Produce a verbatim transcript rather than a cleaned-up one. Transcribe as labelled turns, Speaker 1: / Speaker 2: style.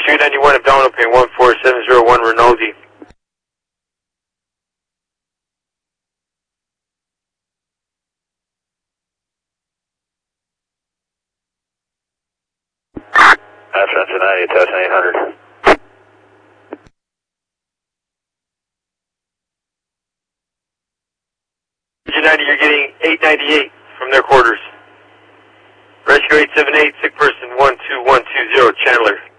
Speaker 1: Rescue ninety-one, abdominal pain, one four seven zero one, Rinaldi.
Speaker 2: Cincinnati, Cessna eight hundred.
Speaker 1: ninety, you're getting eight ninety-eight from their quarters. Rescue eight seven eight, sick person one two one two zero, Chandler.